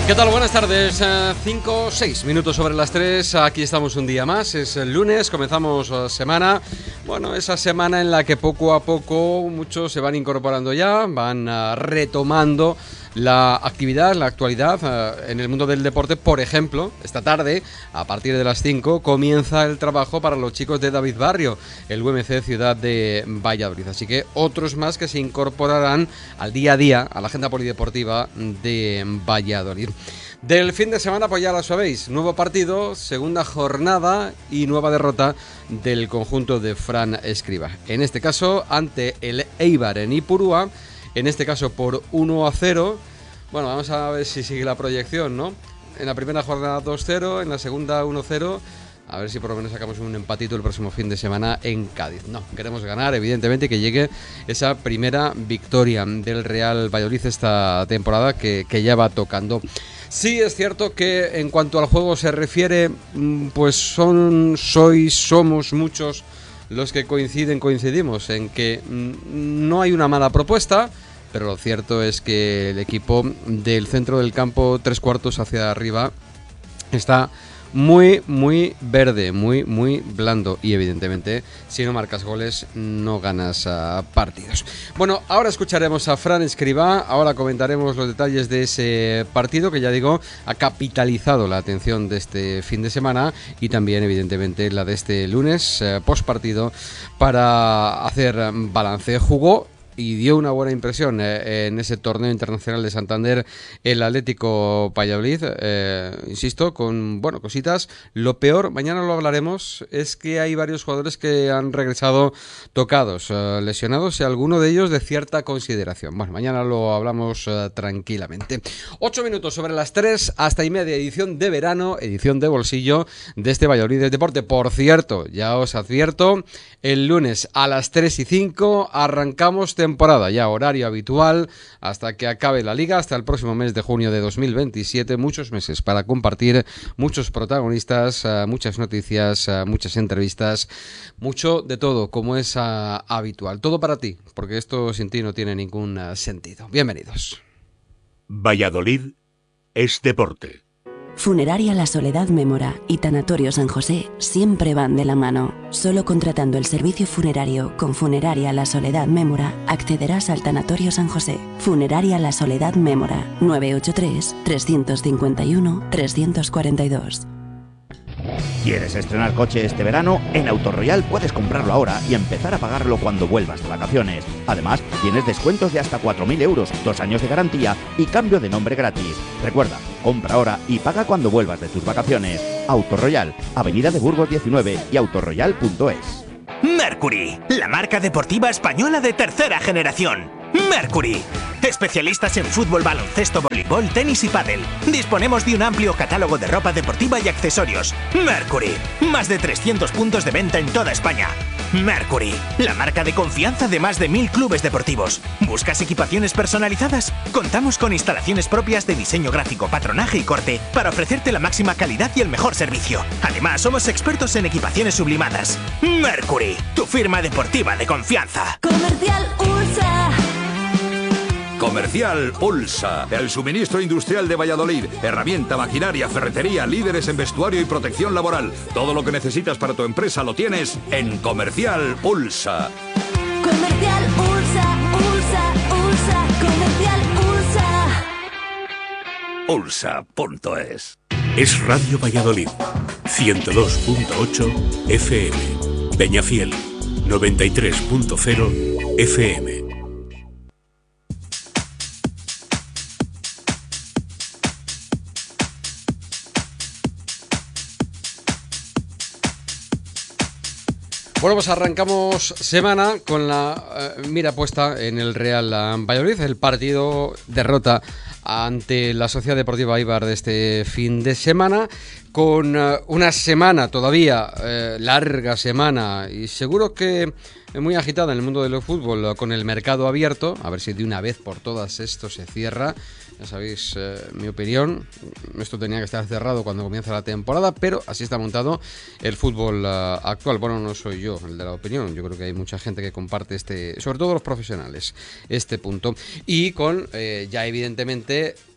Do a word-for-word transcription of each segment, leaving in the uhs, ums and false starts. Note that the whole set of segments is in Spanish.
¿Qué tal? Buenas tardes. cinco, seis minutos sobre las tres. Aquí estamos un día más. Es el lunes, comenzamos la semana. Bueno, esa semana en la que poco a poco muchos se van incorporando ya, van uh, retomando la actividad, la actualidad uh, en el mundo del deporte. Por ejemplo, esta tarde, a partir de las cinco, comienza el trabajo para los chicos de David Barrio, el U M C Ciudad de Valladolid. Así que otros más que se incorporarán al día a día, a la agenda polideportiva de Valladolid. Del fin de semana, pues ya lo sabéis, nuevo partido, segunda jornada y nueva derrota del conjunto de Fran Escribá. En este caso, ante el Eibar en Ipurúa, en este caso por uno a cero. Bueno, vamos a ver si sigue la proyección, ¿no? En la primera jornada dos cero, en la segunda uno cero. A ver si por lo menos sacamos un empatito el próximo fin de semana en Cádiz. No, queremos ganar, evidentemente, que llegue esa primera victoria del Real Valladolid esta temporada que, que ya va tocando. Sí, es cierto que en cuanto al juego se refiere, pues son, sois, somos muchos los que coinciden, coincidimos en que no hay una mala propuesta, pero lo cierto es que el equipo del centro del campo, tres cuartos hacia arriba, está muy, muy verde, muy, muy blando. Y evidentemente, si no marcas goles, no ganas uh, partidos. Bueno, ahora escucharemos a Fran Escribá. Ahora comentaremos los detalles de ese partido que, ya digo, ha capitalizado la atención de este fin de semana. Y también, evidentemente, la de este lunes, uh, post partido, para hacer balance. Jugó y dio una buena impresión eh, en ese torneo internacional de Santander el Atlético Valladolid, eh, insisto, con bueno cositas. Lo peor, mañana lo hablaremos, es que hay varios jugadores que han regresado tocados, eh, lesionados, y alguno de ellos de cierta consideración. Bueno, mañana lo hablamos eh, tranquilamente. Ocho minutos sobre las tres, hasta y media, edición de verano, edición de bolsillo de este Valladolid del Deporte. Por cierto, ya os advierto, el lunes a las tres y cinco arrancamos temporada, ya horario habitual hasta que acabe la liga, hasta el próximo mes de junio de dos mil veintisiete. Muchos meses para compartir, muchos protagonistas, uh, muchas noticias, uh, muchas entrevistas, mucho de todo, como es uh, habitual. Todo para ti, porque esto sin ti no tiene ningún uh, sentido. Bienvenidos. Valladolid es deporte. Funeraria La Soledad Mémora y Tanatorio San José siempre van de la mano. Solo contratando el servicio funerario con Funeraria La Soledad Mémora accederás al Tanatorio San José. Funeraria La Soledad Mémora, nueve ocho tres, tres cinco uno, tres cuatro dos. ¿Quieres estrenar coche este verano? En Autoroyal puedes comprarlo ahora y empezar a pagarlo cuando vuelvas de vacaciones. Además, tienes descuentos de hasta cuatro mil euros, dos años de garantía y cambio de nombre gratis. Recuerda, compra ahora y paga cuando vuelvas de tus vacaciones. Autoroyal, Avenida de Burgos diecinueve y autoroyal punto es. Mercury, la marca deportiva española de tercera generación. Mercury, especialistas en fútbol, baloncesto, voleibol, tenis y pádel. Disponemos de un amplio catálogo de ropa deportiva y accesorios. Mercury, más de trescientos puntos de venta en toda España. Mercury, la marca de confianza de más de mil clubes deportivos. ¿Buscas equipaciones personalizadas? Contamos con instalaciones propias de diseño gráfico, patronaje y corte para ofrecerte la máxima calidad y el mejor servicio. Además, somos expertos en equipaciones sublimadas. Mercury, tu firma deportiva de confianza. Comercial Ursa. Comercial Ulsa, el suministro industrial de Valladolid, herramienta, maquinaria, ferretería, líderes en vestuario y protección laboral. Todo lo que necesitas para tu empresa lo tienes en Comercial Ulsa. Comercial Ursa, Ursa, Ursa, Comercial Ursa. Ulsa punto es. Es Radio Valladolid, ciento dos punto ocho F M. Peñafiel, noventa y tres punto cero F M. Bueno, pues arrancamos semana con la uh, mira puesta en el Real Valladolid, el partido derrota ante la Sociedad Deportiva Eibar de este fin de semana, con uh, una semana todavía, uh, larga semana, y seguro que muy agitada en el mundo del fútbol, uh, con el mercado abierto, a ver si de una vez por todas esto se cierra. Ya sabéis eh, mi opinión, esto tenía que estar cerrado cuando comienza la temporada, pero así está montado el fútbol uh, actual. Bueno, no soy yo el de la opinión, yo creo que hay mucha gente que comparte este, sobre todo los profesionales, este punto. Y con eh, ya evidentemente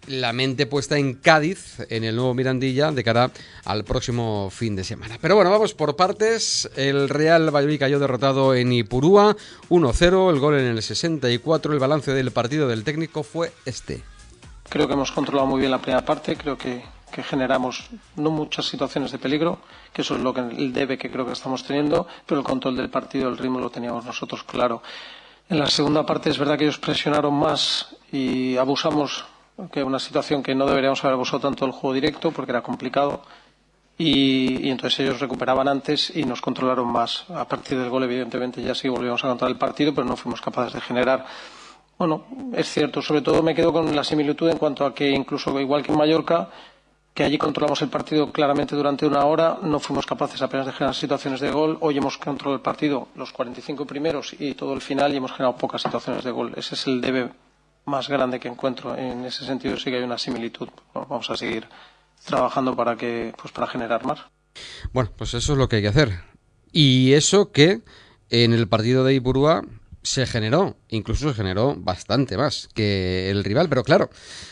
la mente puesta en Cádiz, en el nuevo Mirandilla, de cara al próximo fin de semana. Pero bueno, vamos por partes. El Real Valladolid cayó derrotado en Ipurúa, uno cero, el gol en el sesenta y cuatro. El balance del partido del técnico fue este. Creo que hemos controlado muy bien la primera parte, creo que, que generamos no muchas situaciones de peligro, que eso es lo que el debe que creo que estamos teniendo, pero el control del partido, el ritmo lo teníamos nosotros claro. En la segunda parte es verdad que ellos presionaron más y abusamos, que una situación que no deberíamos haber abusado tanto del juego directo porque era complicado y, y entonces ellos recuperaban antes y nos controlaron más. A partir del gol evidentemente ya sí volvíamos a controlar el partido, pero no fuimos capaces de generar. Bueno, es cierto, sobre todo me quedo con la similitud en cuanto a que incluso igual que en Mallorca, que allí controlamos el partido claramente durante una hora, no fuimos capaces apenas de generar situaciones de gol. Hoy hemos controlado el partido los cuarenta y cinco primeros y todo el final y hemos generado pocas situaciones de gol. Ese es el debe más grande que encuentro. En ese sentido sí que hay una similitud. Bueno, vamos a seguir trabajando para que, pues para generar más. Bueno, pues eso es lo que hay que hacer. Y eso que en el partido de Ipurúa se generó, incluso se generó bastante más que el rival, pero claro,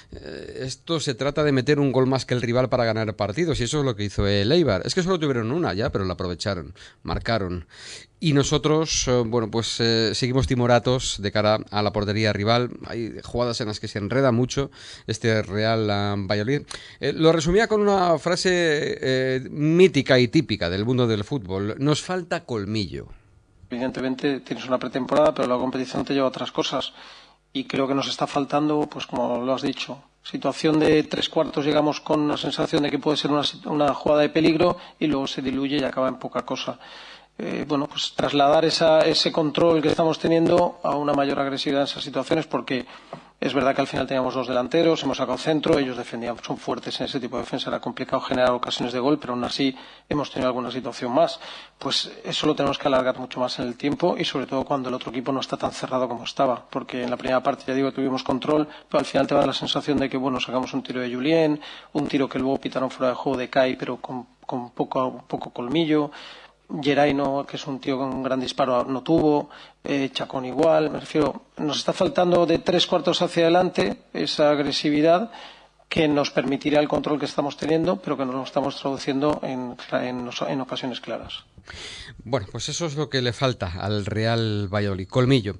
esto se trata de meter un gol más que el rival para ganar partidos, y eso es lo que hizo el Eibar. Es que solo tuvieron una ya, pero la aprovecharon, marcaron. Y nosotros, bueno, pues eh, seguimos timoratos de cara a la portería rival. Hay jugadas en las que se enreda mucho este Real um, Valladolid. Eh, lo resumía con una frase eh, mítica y típica del mundo del fútbol: nos falta colmillo. Evidentemente tienes una pretemporada, pero la competición te lleva a otras cosas y creo que nos está faltando, pues como lo has dicho, situación de tres cuartos, llegamos con la sensación de que puede ser una, una jugada de peligro y luego se diluye y acaba en poca cosa. Eh, bueno, pues trasladar esa, ese control que estamos teniendo a una mayor agresividad en esas situaciones, porque es verdad que al final teníamos dos delanteros, hemos sacado centro, ellos defendían, son fuertes en ese tipo de defensa, era complicado generar ocasiones de gol, pero aún así hemos tenido alguna situación más. Pues eso lo tenemos que alargar mucho más en el tiempo y sobre todo cuando el otro equipo no está tan cerrado como estaba, porque en la primera parte, ya digo, tuvimos control, pero al final te da la sensación de que, bueno, sacamos un tiro de Julien, un tiro que luego pitaron fuera de juego de Kai, pero con, con poco, poco colmillo. Geray, no, que es un tío con un gran disparo, no tuvo, eh, Chacón igual, me refiero, nos está faltando de tres cuartos hacia adelante esa agresividad que nos permitirá el control que estamos teniendo, pero que no lo estamos traduciendo en, en, en ocasiones claras. Bueno, pues eso es lo que le falta al Real Valladolid, colmillo.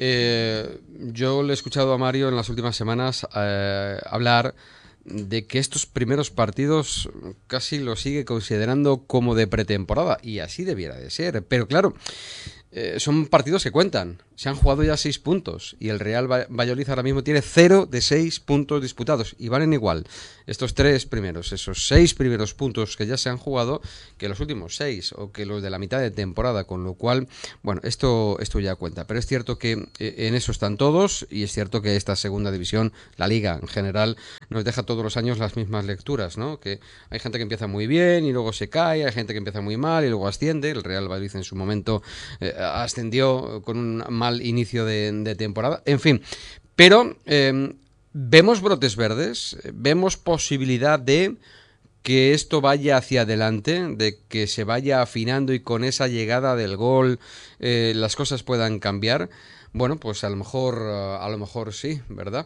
Eh, yo le he escuchado a Mario en las últimas semanas eh, hablar de que estos primeros partidos casi lo sigue considerando como de pretemporada, y así debiera de ser, pero claro, eh, son partidos que cuentan. Se han jugado ya seis puntos y el Real Valladolid ahora mismo tiene cero de seis puntos disputados y valen igual estos tres primeros, esos seis primeros puntos que ya se han jugado, que los últimos seis o que los de la mitad de temporada, con lo cual, bueno, esto, esto ya cuenta. Pero es cierto que eh, en eso están todos, y es cierto que esta segunda división, la Liga en general, nos deja todos los años las mismas lecturas, ¿no? Que hay gente que empieza muy bien y luego se cae, hay gente que empieza muy mal y luego asciende. El Real Valladolid en su momento eh, ascendió con un mal inicio de, de temporada, en fin, pero eh, vemos brotes verdes, vemos posibilidad de que esto vaya hacia adelante, de que se vaya afinando y con esa llegada del gol eh, las cosas puedan cambiar. Bueno, pues a lo mejor, a lo mejor sí, ¿verdad?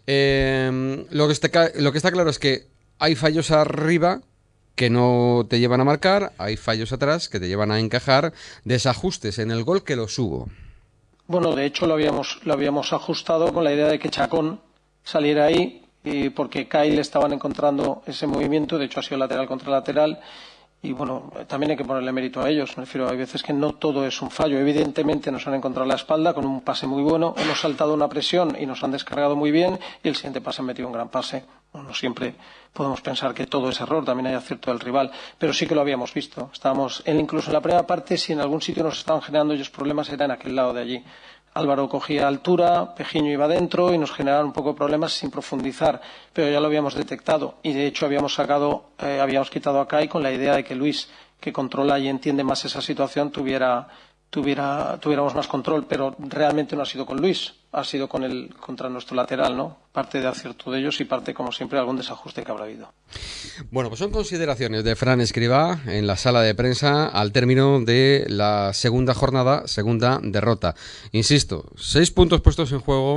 Eh, lo que está, lo que está claro es que hay fallos arriba que no te llevan a marcar, hay fallos atrás que te llevan a encajar, desajustes en el gol que los hubo. Bueno, de hecho lo habíamos, lo habíamos ajustado con la idea de que Chacón saliera ahí, y porque Kai le estaban encontrando ese movimiento, de hecho ha sido lateral contra lateral, y bueno, también hay que ponerle mérito a ellos, me refiero, hay veces que no todo es un fallo, evidentemente nos han encontrado la espalda con un pase muy bueno, hemos saltado una presión y nos han descargado muy bien, y el siguiente pase han metido un gran pase. No siempre podemos pensar que todo es error, también hay acierto del rival, pero sí que lo habíamos visto. Estábamos, incluso en la primera parte, si en algún sitio nos estaban generando ellos problemas, era en aquel lado de allí. Álvaro cogía altura, Pejiño iba dentro y nos generaban un poco de problemas sin profundizar, pero ya lo habíamos detectado y de hecho habíamos sacado, eh, habíamos quitado a Kai con la idea de que Luis, que controla y entiende más esa situación, tuviera, tuviera, tuviéramos más control, pero realmente no ha sido con Luis, ha sido con el, contra nuestro lateral, ¿no? Parte de acierto de ellos y parte, como siempre, algún desajuste que habrá habido. Bueno, pues son consideraciones de Fran Escribá en la sala de prensa al término de la segunda jornada, segunda derrota. Insisto, seis puntos puestos en juego,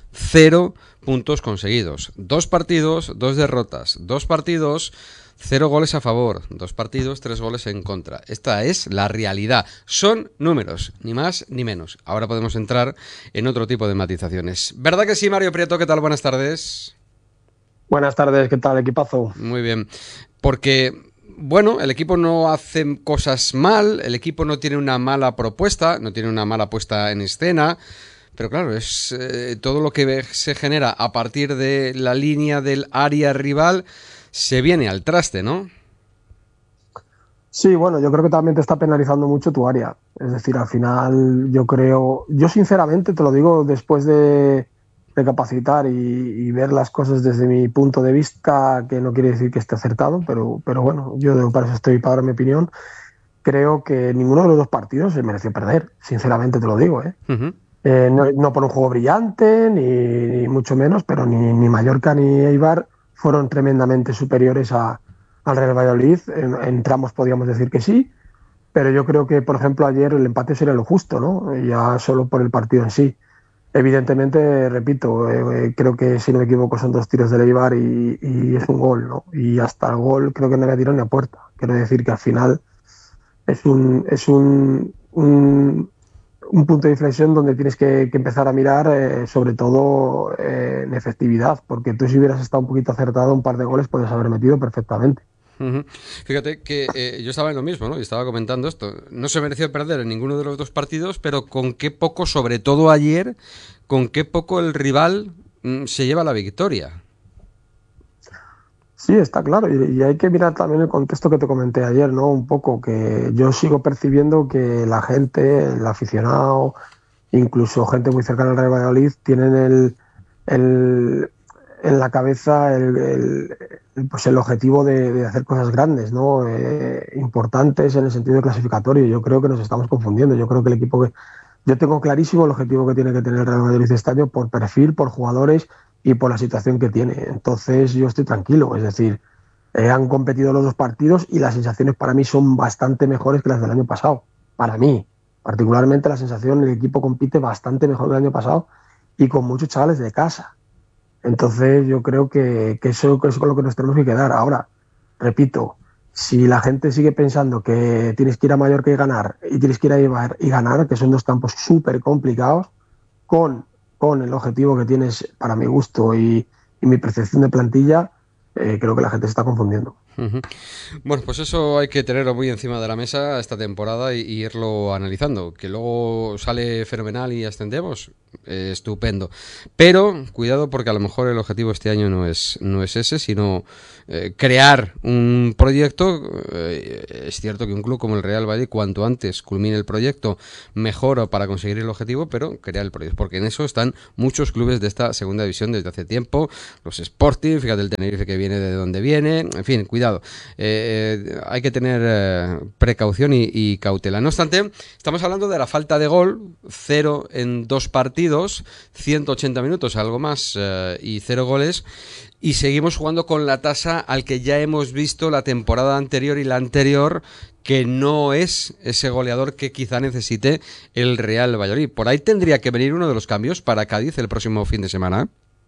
cero puntos conseguidos. Dos partidos, dos derrotas. Dos partidos, cero goles a favor. Dos partidos, tres goles en contra. Esta es la realidad. Son números, ni más ni menos. Ahora podemos entrar en otro tipo de matizaciones. ¿Verdad que sí, Mario Prieto? ¿Qué tal? Buenas tardes. Buenas tardes, ¿qué tal, equipazo? Muy bien. Porque... Bueno, el equipo no hace cosas mal, el equipo no tiene una mala propuesta, no tiene una mala puesta en escena, pero claro, es eh, todo lo que se genera a partir de la línea del área rival se viene al traste, ¿no? Sí, bueno, yo creo que también te está penalizando mucho tu área. Es decir, al final yo creo, yo sinceramente te lo digo después de recapacitar y, y ver las cosas desde mi punto de vista, que no quiere decir que esté acertado, pero, pero bueno, yo para eso estoy para dar mi opinión. Creo que ninguno de los dos partidos se mereció perder, sinceramente te lo digo, ¿eh? Uh-huh. Eh, no, no por un juego brillante, ni, ni mucho menos, pero ni, ni Mallorca ni Eibar fueron tremendamente superiores a, al Real Valladolid. En, en tramos podríamos decir que sí, pero yo creo que, por ejemplo, ayer el empate sería lo justo, ¿no? Ya solo por el partido en sí. Evidentemente, repito, eh, creo que si no me equivoco son dos tiros de Eibar y, y es un gol, ¿no? Y hasta el gol creo que no había tirado ni a puerta. Quiero decir que al final es un es un, un, un punto de inflexión donde tienes que, que empezar a mirar eh, sobre todo eh, en efectividad, porque tú si hubieras estado un poquito acertado un par de goles puedes haber metido perfectamente. Uh-huh. Fíjate que eh, yo estaba en lo mismo, ¿no? Y estaba comentando esto. No se mereció perder en ninguno de los dos partidos, pero con qué poco, sobre todo ayer, con qué poco el rival mm, se lleva la victoria. Sí, está claro. Y, y hay que mirar también el contexto que te comenté ayer, ¿no? Un poco que yo sigo percibiendo que la gente, el aficionado, incluso gente muy cercana al Real Valladolid, tienen el... el en la cabeza el, el, el, pues el objetivo de, de hacer cosas grandes, ¿no? Eh, importantes en el sentido de clasificatorio. Yo creo que nos estamos confundiendo. Yo creo que el equipo que... Yo tengo clarísimo el objetivo que tiene que tener el Real Madrid este año por perfil, por jugadores y por la situación que tiene. Entonces yo estoy tranquilo. Es decir, eh, han competido los dos partidos y las sensaciones para mí son bastante mejores que las del año pasado. Para mí, particularmente la sensación, el equipo compite bastante mejor que el año pasado y con muchos chavales de casa. Entonces yo creo que, que, eso, que eso es con lo que nos tenemos que quedar. Ahora, repito, si la gente sigue pensando que tienes que ir a Mallorca y ganar, y tienes que ir a Eibar y ganar, que son dos campos súper complicados, con, con el objetivo que tienes para mi gusto y, y mi percepción de plantilla, eh, creo que la gente se está confundiendo. Uh-huh. Bueno, pues eso hay que tenerlo muy encima de la mesa esta temporada y, y irlo analizando. Que luego sale fenomenal y ascendemos, eh, estupendo. Pero cuidado, porque a lo mejor el objetivo este año no es, no es ese, sino eh, crear un proyecto. Eh, es cierto que un club como el Real Valladolid, cuanto antes culmine el proyecto, mejor para conseguir el objetivo, pero crear el proyecto, porque en eso están muchos clubes de esta segunda división desde hace tiempo. Los Sporting, fíjate el Tenerife que viene de donde viene, en fin, cuidado. Eh, hay que tener eh, precaución y, y cautela. No obstante, estamos hablando de la falta de gol, cero en dos partidos, ciento ochenta minutos, algo más, eh, y cero goles, y seguimos jugando con la tasa al que ya hemos visto la temporada anterior y la anterior, que no es ese goleador que quizá necesite el Real Valladolid. Por ahí tendría que venir uno de los cambios para Cádiz el próximo fin de semana.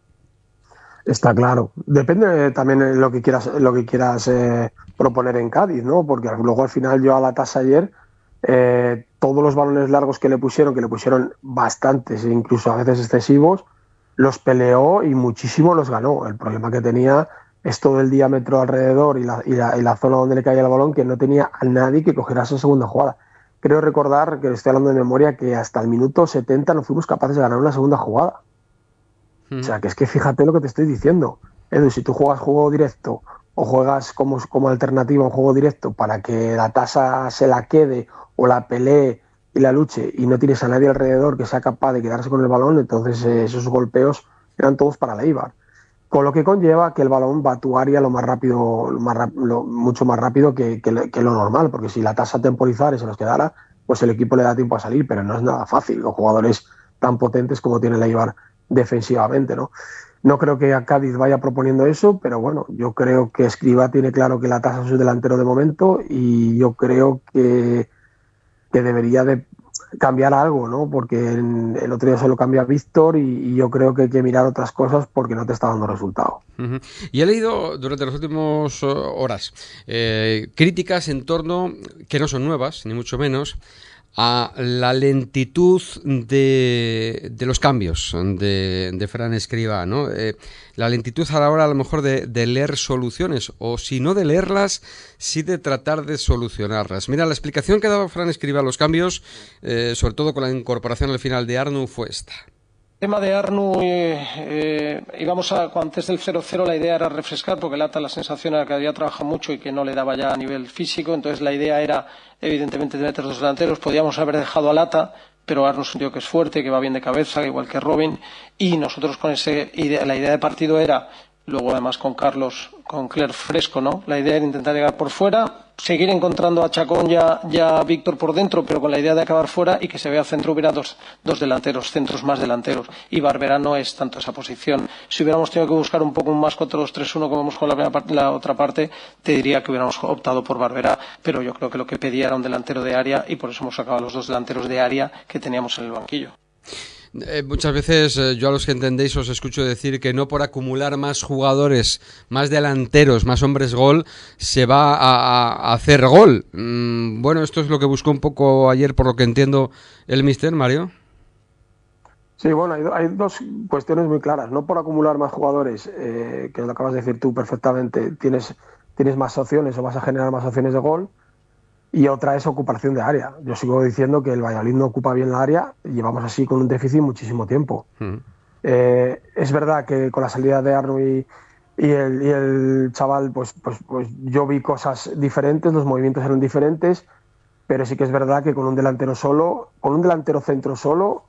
Está claro. Depende también de lo que quieras, lo que quieras eh, proponer en Cádiz, ¿no? Porque luego al final yo a la tasa ayer, eh, todos los balones largos que le pusieron, que le pusieron bastantes, incluso a veces excesivos, los peleó y muchísimo los ganó. El problema que tenía es todo el diámetro alrededor y la, y la, y la zona donde le caía el balón, que no tenía a nadie que cogiera esa segunda jugada. Creo recordar, que estoy hablando de memoria, que hasta el minuto setenta no fuimos capaces de ganar una segunda jugada. O sea, que es que fíjate lo que te estoy diciendo. Edu, si tú juegas juego directo o juegas como, como alternativa un juego directo para que la tasa se la quede o la pelee y la luche y no tienes a nadie alrededor que sea capaz de quedarse con el balón, entonces eh, esos golpeos eran todos para la Eibar. Con lo que conlleva que el balón va a tu área lo más rápido, lo más, lo, mucho más rápido que, que, que lo normal, porque si la tasa temporizara y se nos quedara, pues el equipo le da tiempo a salir, pero no es nada fácil. Los jugadores tan potentes como tiene la Eibar defensivamente, ¿no? No creo que a Cádiz vaya proponiendo eso, pero bueno, yo creo que Escribá tiene claro que la tasa es su delantero de momento y yo creo que, que debería de cambiar algo, ¿no? Porque en, el otro día solo cambia Víctor y, y yo creo que hay que mirar otras cosas porque no te está dando resultado. Uh-huh. Y he leído durante las últimas horas eh, críticas en torno, que no son nuevas, ni mucho menos, a la lentitud de, de los cambios de, de Fran Escribá, ¿no? Eh, la lentitud a la hora a lo mejor de, de leer soluciones, o si no de leerlas, sí de tratar de solucionarlas. Mira, la explicación que daba Fran Escribá a los cambios, eh, sobre todo con la incorporación al final de Arnau, fue esta. El tema de Arnau, eh, eh, íbamos a, antes del cero cero la idea era refrescar, porque Lata la sensación era que había trabajado mucho y que no le daba ya a nivel físico, entonces la idea era evidentemente de meter dos delanteros, podíamos haber dejado a Lata, pero Arnau es un tío que es fuerte, que va bien de cabeza, igual que Robin, y nosotros con ese idea, la idea de partido era, luego además con Carlos, con Clerc fresco, ¿no? La idea era intentar llegar por fuera, seguir encontrando a Chacón ya, ya a Víctor por dentro, pero con la idea de acabar fuera y que se vea centro, hubiera dos, dos delanteros, centros más delanteros. Y Barberá no es tanto esa posición. Si hubiéramos tenido que buscar un poco un más cuatro dos tres uno como hemos jugado la, primera parte, la otra parte, te diría que hubiéramos optado por Barberá, pero yo creo que lo que pedía era un delantero de área y por eso hemos sacado a los dos delanteros de área que teníamos en el banquillo. Eh, muchas veces eh, yo a los que entendéis os escucho decir que no por acumular más jugadores, más delanteros, más hombres gol, se va a, a hacer gol. Mm, bueno, esto es lo que buscó un poco ayer, por lo que entiendo, el míster, Mario. Sí, bueno, hay, hay dos cuestiones muy claras. No por acumular más jugadores, eh, que lo acabas de decir tú perfectamente, tienes, tienes más opciones o vas a generar más opciones de gol. Y otra es ocupación de área. Yo sigo diciendo que el Valladolid no ocupa bien la área y llevamos así con un déficit muchísimo tiempo. Mm. Eh, es verdad que con la salida de Arnau y, y, el, y el chaval, pues, pues, pues yo vi cosas diferentes, los movimientos eran diferentes, pero sí que es verdad que con un delantero solo, con un delantero centro solo,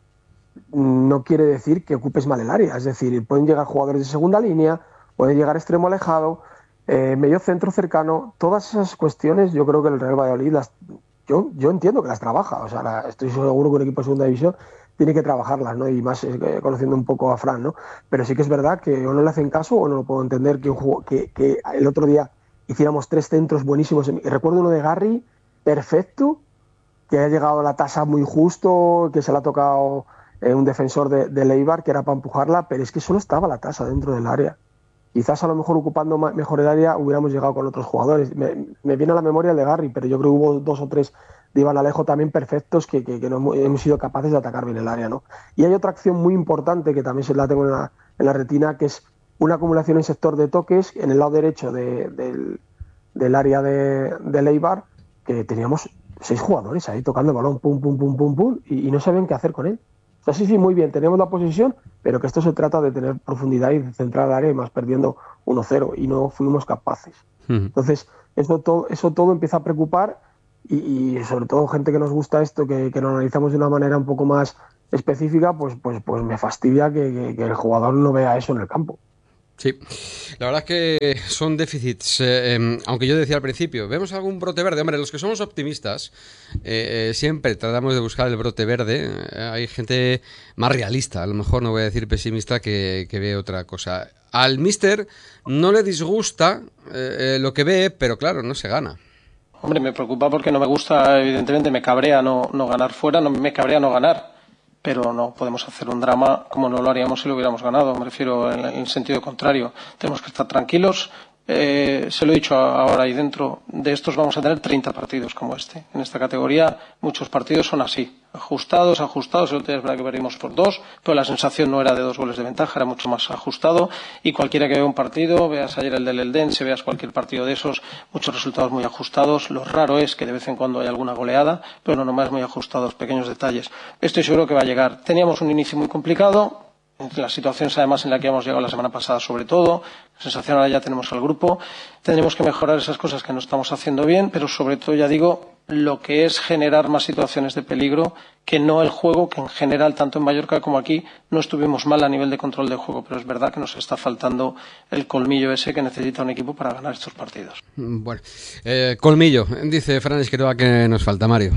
no quiere decir que ocupes mal el área. Es decir, pueden llegar jugadores de segunda línea, pueden llegar extremo alejado, Eh, medio centro cercano, todas esas cuestiones yo creo que el Real Valladolid las, yo, yo entiendo que las trabaja, o sea, la, estoy seguro que un equipo de segunda división tiene que trabajarlas, ¿no? Y más eh, conociendo un poco a Fran, ¿no? Pero sí que es verdad que o no le hacen caso o no lo puedo entender que, un juego, que, que el otro día hiciéramos tres centros buenísimos. Recuerdo uno de Garry, perfecto, que ha llegado a la tasa muy justo, que se le ha tocado eh, un defensor de, de Leibar, que era para empujarla, pero es que solo estaba la tasa dentro del área. Quizás a lo mejor ocupando mejor el área hubiéramos llegado con otros jugadores. Me, me viene a la memoria el de Garry, pero yo creo que hubo dos o tres de Iván Alejo también perfectos que, que, que no hemos sido capaces de atacar bien el área, ¿no? Y hay otra acción muy importante que también se la tengo en la, en la retina, que es una acumulación en sector de toques en el lado derecho de, de, del área de, de Leibar, que teníamos seis jugadores ahí tocando el balón, pum, pum, pum, pum, pum, y, y no sabían qué hacer con él. O sea, sí, sí, muy bien, tenemos la posesión, pero que esto se trata de tener profundidad y de centrar el área y más perdiendo uno cero, y no fuimos capaces. Uh-huh. Entonces, eso todo, eso todo empieza a preocupar y, y sobre todo gente que nos gusta esto, que, que lo analizamos de una manera un poco más específica, pues, pues, pues me fastidia que, que, que el jugador no vea eso en el campo. Sí, la verdad es que son déficits, eh, eh, aunque yo decía al principio, ¿vemos algún brote verde? Hombre, los que somos optimistas eh, eh, siempre tratamos de buscar el brote verde. Eh, hay gente más realista, a lo mejor no voy a decir pesimista, que, que ve otra cosa. Al míster no le disgusta eh, eh, lo que ve, pero claro, no se gana. Hombre, me preocupa porque no me gusta, evidentemente me cabrea no, no ganar fuera, no me cabrea no ganar. Pero no podemos hacer un drama como no lo haríamos si lo hubiéramos ganado, me refiero en el sentido contrario. Tenemos que estar tranquilos. Eh, se lo he dicho ahora ahí dentro, de estos vamos a tener treinta partidos como este. En esta categoría muchos partidos son así, ajustados, ajustados. El otro día es verdad que perdimos por dos, pero la sensación no era de dos goles de ventaja, era mucho más ajustado. Y cualquiera que vea un partido, veas ayer el del Eldense, veas cualquier partido de esos, muchos resultados muy ajustados. Lo raro es que de vez en cuando hay alguna goleada, pero no nomás muy ajustados, pequeños detalles. Estoy seguro que va a llegar. Teníamos un inicio muy complicado. Las situaciones además en la que hemos llegado la semana pasada sobre todo, sensación ahora ya tenemos al grupo, tendremos que mejorar esas cosas que no estamos haciendo bien, pero sobre todo ya digo, lo que es generar más situaciones de peligro que no el juego, que en general tanto en Mallorca como aquí no estuvimos mal a nivel de control de juego, pero es verdad que nos está faltando el colmillo ese que necesita un equipo para ganar estos partidos. Bueno, eh, colmillo, dice Fran Escribá que nos falta, Mario.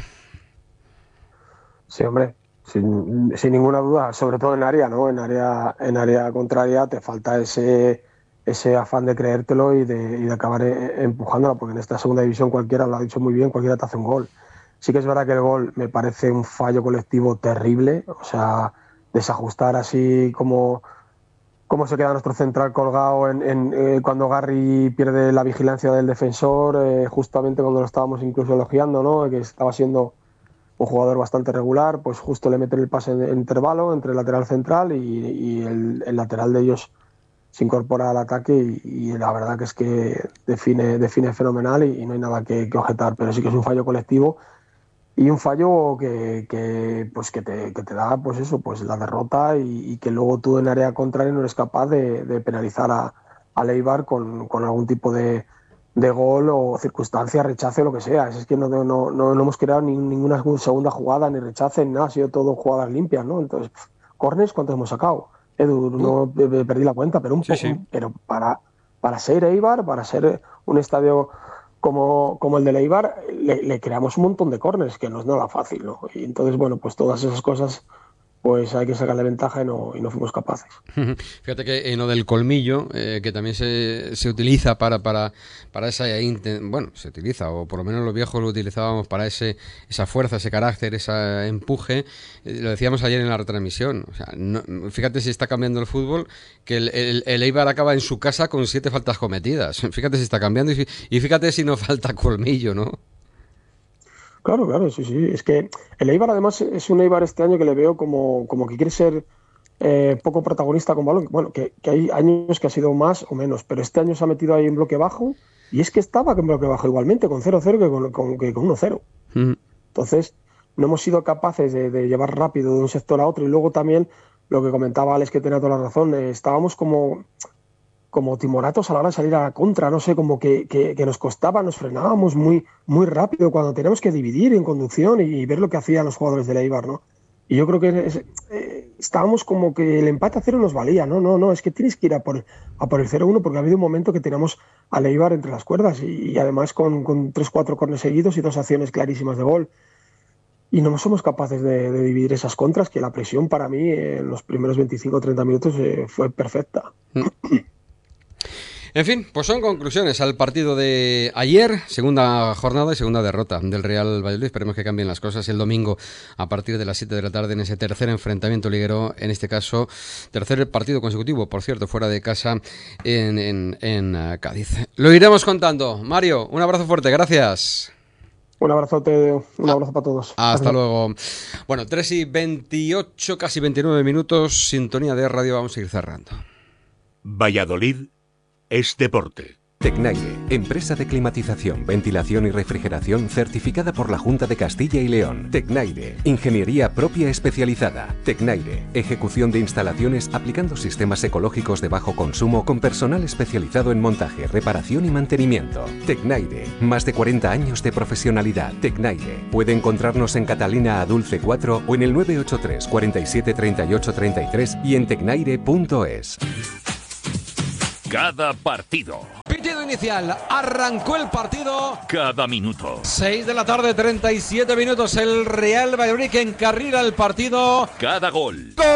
Sí, hombre. Sin, sin ninguna duda, sobre todo en área, ¿no? En área, en área contraria te falta ese, ese afán de creértelo y de, y de acabar empujándola, porque en esta segunda división cualquiera, lo ha dicho muy bien, cualquiera te hace un gol. Sí que es verdad que el gol me parece un fallo colectivo terrible, o sea, desajustar así como, como se queda nuestro central colgado en, en, eh, cuando Garry pierde la vigilancia del defensor, eh, justamente cuando lo estábamos incluso elogiando, ¿no? Que estaba siendo un jugador bastante regular, pues justo le meten el pase en, en intervalo entre el lateral central y, y el, el lateral de ellos se incorpora al ataque y, y la verdad que es que define, define fenomenal y, y no hay nada que, que objetar, pero sí que es un fallo colectivo y un fallo que, que, pues que, te, que te da pues eso, pues la derrota y, y que luego tú en área contraria no eres capaz de, de penalizar a, a Eibar con, con algún tipo de, de gol o circunstancia, rechace o lo que sea. Es que no, no, no, no hemos creado ni, ninguna segunda jugada, ni rechace, ni nada, ha sido todo jugadas limpias, ¿no? Entonces, córners, ¿cuántos hemos sacado? Edu, no uh. perdí la cuenta, pero un poco, sí, sí. pero para, para ser Eibar, para ser un estadio como, como el de Eibar, le, le creamos un montón de córners, que no es nada fácil, ¿no? Y entonces, bueno, pues todas esas cosas pues hay que sacarle ventaja y no, y no fuimos capaces. Fíjate que en lo del colmillo, eh, que también se, se utiliza para, para, para esa, bueno, se utiliza, o por lo menos los viejos lo utilizábamos para ese esa fuerza, ese carácter, ese empuje, eh, lo decíamos ayer en la retransmisión, o sea, no, fíjate si está cambiando el fútbol, que el, el, el Eibar acaba en su casa con siete faltas cometidas, fíjate si está cambiando y, y fíjate si no falta colmillo, ¿no? Claro, claro, sí, sí. Es que el Eibar además es un Eibar este año que le veo como, como que quiere ser eh, poco protagonista con balón. Bueno, que, que hay años que ha sido más o menos, pero este año se ha metido ahí en bloque bajo y es que estaba en bloque bajo igualmente, con cero cero que con, con, que con uno cero. Mm. Entonces, no hemos sido capaces de, de llevar rápido de un sector a otro y luego también lo que comentaba Alex, que tenía toda la razón, eh, estábamos como... como timoratos a la hora de salir a la contra, no sé, como que, que, que nos costaba, nos frenábamos muy, muy rápido cuando teníamos que dividir en conducción y, y ver lo que hacían los jugadores del Eibar, ¿no? Y yo creo que es, eh, estábamos como que el empate a cero nos valía, no, no, no, es que tienes que ir a por, a por el cero uno porque ha habido un momento que teníamos al Eibar entre las cuerdas y, y además con, con tres cuatro corners seguidos y dos acciones clarísimas de gol. Y no somos capaces de, de dividir esas contras, que la presión para mí en los primeros veinticinco o treinta minutos eh, fue perfecta. En fin, pues son conclusiones al partido de ayer, segunda jornada y segunda derrota del Real Valladolid. Esperemos que cambien las cosas el domingo a partir de las siete de la tarde en ese tercer enfrentamiento liguero, en este caso tercer partido consecutivo, por cierto, fuera de casa en, en, en uh, Cádiz. Lo iremos contando. Mario, un abrazo fuerte, gracias. Un abrazote, un abrazo ah, para todos. Hasta luego. Bueno, tres y veintiocho, casi veintinueve minutos, sintonía de radio, vamos a ir cerrando. Valladolid es deporte. Tecnaire, empresa de climatización, ventilación y refrigeración certificada por la Junta de Castilla y León. Tecnaire, ingeniería propia especializada. Tecnaire, ejecución de instalaciones aplicando sistemas ecológicos de bajo consumo con personal especializado en montaje, reparación y mantenimiento. Tecnaire, más de cuarenta años de profesionalidad. Tecnaire, puede encontrarnos en Catalina Adulce cuatro o en el nueve ocho tres, cuarenta y siete, treinta y ocho, treinta y tres y en tecnaire punto es. Cada partido. Pitido inicial, arrancó el partido. Cada minuto. seis de la tarde, treinta y siete minutos. El Real Valladolid que encarrila el partido. Cada gol. ¡Gol!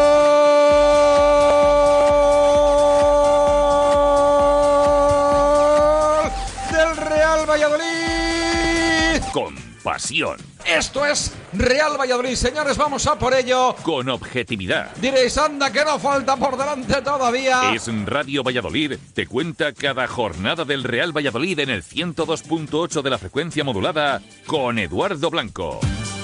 Del Real Valladolid. Con pasión. Esto es Real Valladolid, señores, vamos a por ello. Con objetividad. Diréis, anda, que no falta por delante todavía. Es Radio Valladolid, te cuenta cada jornada del Real Valladolid en el ciento dos punto ocho de la frecuencia modulada con Eduardo Blanco.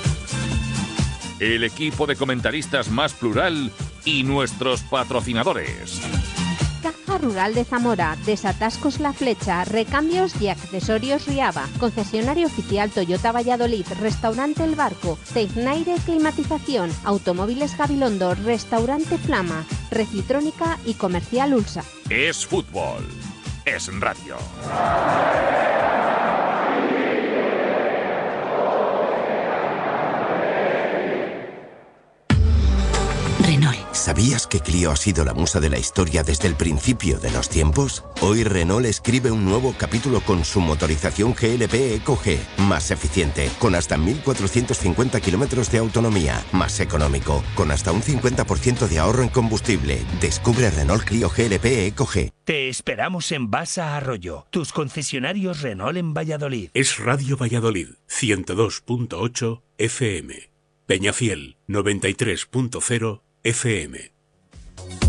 El equipo de comentaristas más plural y nuestros patrocinadores. Caja Rural de Zamora, Desatascos La Flecha, Recambios y Accesorios Riaba, concesionario oficial Toyota Valladolid, Restaurante El Barco, Tecnaire Climatización, Automóviles Gabilondo, Restaurante Flama, Recitrónica y Comercial Ulsa. Es fútbol, es radio. Renault. ¿Sabías que Clio ha sido la musa de la historia desde el principio de los tiempos? Hoy Renault escribe un nuevo capítulo con su motorización G L P Eco G, más eficiente, con hasta mil cuatrocientos cincuenta kilómetros de autonomía, más económico, con hasta un cincuenta por ciento de ahorro en combustible. Descubre Renault Clio G L P Eco G. Te esperamos en Basa Arroyo, tus concesionarios Renault en Valladolid. Es Radio Valladolid, ciento dos punto ocho F M. Peñafiel, noventa y tres punto cero F M.